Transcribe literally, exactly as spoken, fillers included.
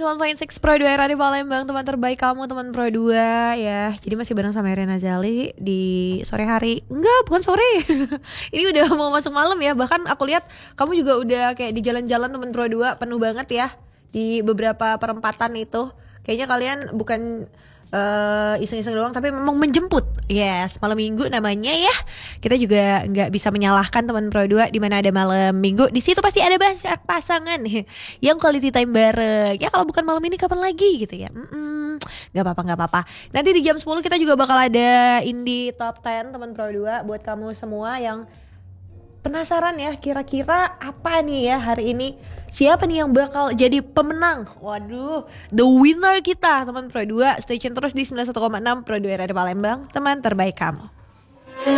teman Point Six Pro dua era di Palembang, teman terbaik kamu, teman Pro dua ya. Jadi masih bareng sama Irena Zali di sore hari. Enggak, bukan sore. Ini udah mau masuk malam ya. Bahkan aku lihat kamu juga udah kayak di jalan-jalan teman Pro dua penuh banget ya. Di beberapa perempatan itu. Kayaknya kalian bukan uh, iseng-iseng doang, tapi memang menjemput. Yes, malam minggu namanya ya. Kita juga nggak bisa menyalahkan teman Pro dua di mana ada malam minggu. Di situ pasti ada banyak pasangan yang quality time bareng. Ya kalau bukan malam ini kapan lagi gitu ya. Mm-mm, Gak apa-apa, gak apa-apa. Nanti di jam sepuluh kita juga bakal ada Indie Top sepuluh teman Pro dua buat kamu semua yang penasaran ya kira-kira apa nih ya hari ini, siapa nih yang bakal jadi pemenang. Waduh, the winner kita teman Pro dua. Stay tune terus di sembilan puluh satu koma enam Pro dua R R Palembang, teman terbaik kamu.